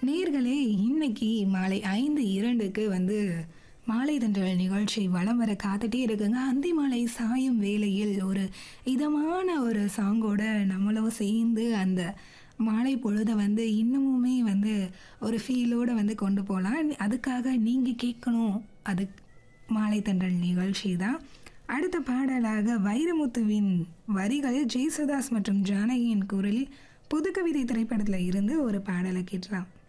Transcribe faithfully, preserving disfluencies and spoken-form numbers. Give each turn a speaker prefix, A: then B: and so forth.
A: நேர்களே, இன்னைக்கு மாலை ஐந்து இரண்டுக்கு வந்து மாலை தென்றல் நிகழ்ச்சி வலம் வர காத்துட்டே இருக்குங்க. அந்தி மாலை சாயும் வேளையில் ஒரு இதமான ஒரு சாங்கோட நம்மளும் சேர்ந்து அந்த மாலை பொழுத வந்து இன்னமுமே வந்து ஒரு ஃபீலோட வந்து கொண்டு போகலாம். அதுக்காக நீங்கள் கேட்கணும், அது மாலை தென்றல் நிகழ்ச்சி தான். அடுத்த பாடலாக வைரமுத்துவின் வரிகளில் ஜெயசுதாஸ் மற்றும் ஜானகியின் குரலில் புதுக்கவிதை திரைப்படத்தில் இருந்து ஒரு பாடலை கேட்கலாம்.